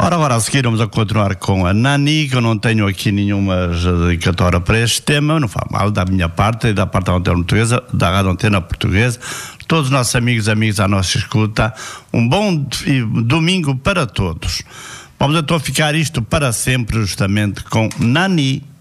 Ora, agora a seguir vamos a continuar com a Nani, que eu não tenho aqui nenhuma dedicatória para este tema, não faz mal, da minha parte e da parte da Antena Portuguesa, da Rádio Antena Portuguesa, todos os nossos amigos à nossa escuta, um bom domingo para todos. Vamos então ficar isto para sempre justamente com Nani.